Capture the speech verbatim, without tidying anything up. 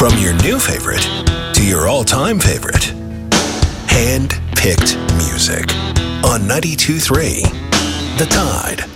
From your new favorite to your all-time favorite. Hand-picked music on ninety-two point three The Tide.